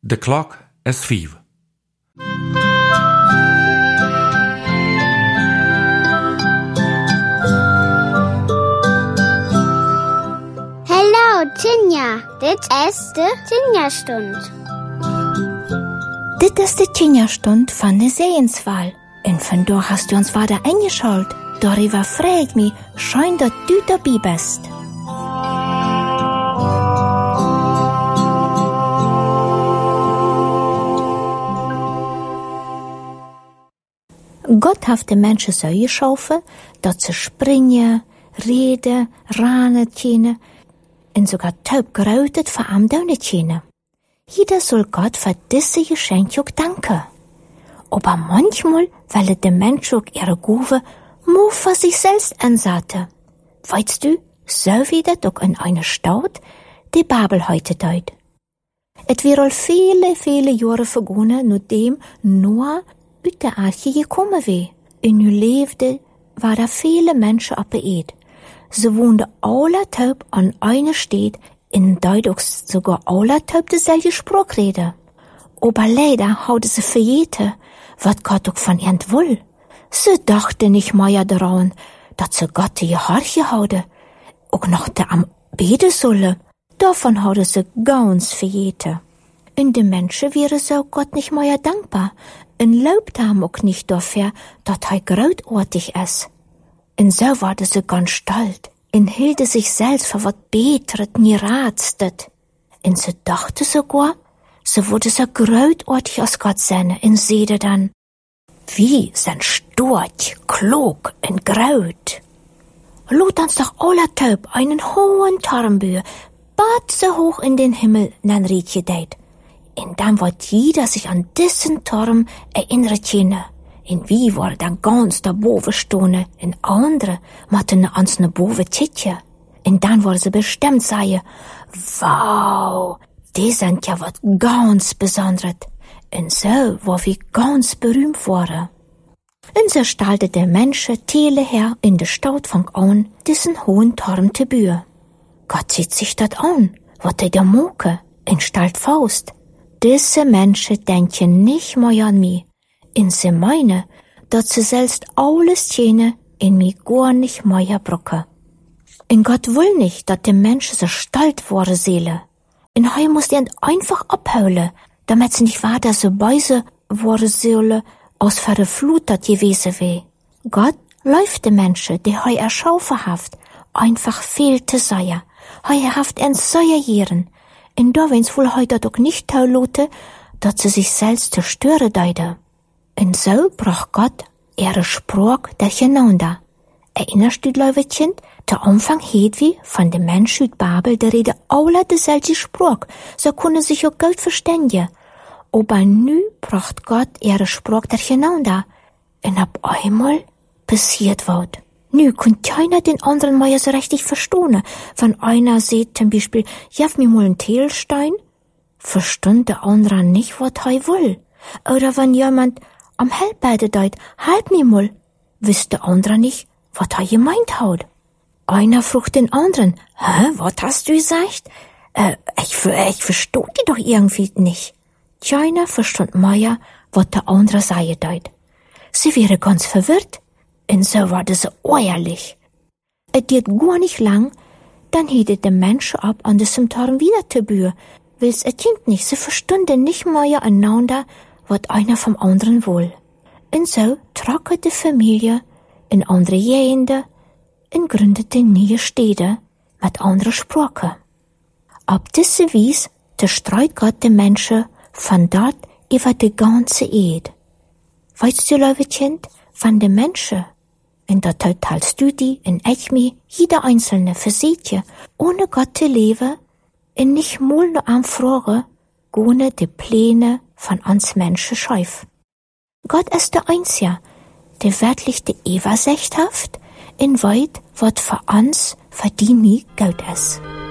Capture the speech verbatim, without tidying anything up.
De klok is vijf. Hallo, Tinja. Dit is de Tinja-stund. Dit is de Tinja-stund van de Sehenswahl. En vandaag hast du uns wieder eingeschaltet. Darüber freue ich mich, schön, dass du dabei bist. Gott hat de Menschen so geschaffen, dass sie springen, reden, ranen können und sogar taub gerautet vor am Daunen können. Jeder soll Gott für diese Geschenke auch danken. Aber manchmal wollen die Menschen auch ihre Gabe nur für sich selbst einsetzen. Weißt du, so wie das auch in einer Stadt die Babel heute deut. Es wird al viele, viele Jahre vergangen, nachdem Noah uit der Arche gekommen war. In nu leefde waren viele Menschen op de Erde. Sie woonden alle taub an einer Stadt, in der auch sogar alle taub dieselbe Sprache reden. Aber leider hadden sie vergeten, was Gott auch von ihnen will. Sie dachten nicht mehr daran, dass sie Gott die Arche hadden, auch noch der am beten sollen. Davon hadden sie ganz vergeten. Und die Menschen wären so Gott nicht mehr dankbar und loopt hem auch nicht dafür, dass er großartig ist. Und so wurde sie ganz stolz und hielt sich selbst für was Besseres nie ratstet. Und sie dachte sogar, sie würde so großartig als Gott sein und sehe dann, wie sind stark, klug und groß. Lot uns doch alle taub einen hohen Turm bauen, bad so hoch in den Himmel, dann riet deit. Und dann wird jeder sich an diesen Turm erinnern können. Und wie war dann ganz da boven stehen, und andere machten ans ne boven titje. Und dann war sie bestimmt sagen, wow, die sind ja wat ganz Besonderes. Und so war wir ganz berühmt worden. Und so stellte der Mensch Tele her in der Stadt fang an, diesen hohen Turm zu bauen. Gott sieht sich das an, wat er da moke, und stellt Faust. Diese Menschen denken nicht mehr an mich, und sie meinen, dass sie selbst alles kennen und mich gar nicht mehr brauchen. Und Gott will nicht, dass die Menschen so stolz worden seelen. Und er muss ihn einfach abholen, damit sie nicht weiter so böse worden sollen, als für die Flut das gewesen wäre. Gott läuft die Menschen, die er erschaffen hat, einfach viel zu sein. Er hat uns sehr Jahren. Und da wenn's wohl heute doch nicht taulute, dass sie sich selbst zerstören deide. Und so brach Gott ihre Sprache durcheinander. Erinnerst du, liebe Kind, der Anfang het wie von den Menschen uit Babel, der rede alle dieselbe Sprache, so können sich auch gut verständigen. Aber nu bracht Gott ihre Sprache durcheinander. Und ab einmal passiert was. Nu kann keiner den anderen mehr so richtig verstehen. Wenn einer sagt zum Beispiel, gib mir mal einen Teelstein, verstund der andere nicht, was er will. Oder wenn jemand am Helpbeide deut, halt mir mal, wisst der andere nicht, was er gemeint hat. Einer fragt den anderen, hä, was hast du gesagt? Äh, ich, ich verstehe die doch irgendwie nicht. Keiner verstand mehr, was der andere sagen deut. Sie wäre ganz verwirrt. Und so war das ehrlich. Es geht gar nicht lang, dann hätte der Mensch ab an diesem Turm wieder zu bauen, weil es kind nicht, sie verstanden nicht mehr einander, was einer vom anderen will. Und so trug die Familie in andere Gegenden und gründete neue Städte mit anderer Sprache. Auf diese Weise zerstreut Gott die Menschen von dort über die ganze Erde. Weißt du, liebe Kind, von den Menschen, und da teilst du die in ich mir, jeder Einzelne für sich, ohne Gott zu leben, und nicht mal nur am Fragen, ohne die Pläne von uns Menschen schäuf. Gott ist der Einzige, der wirklich die Eva secht haft, in weit, wat für uns, für die mir gut ist.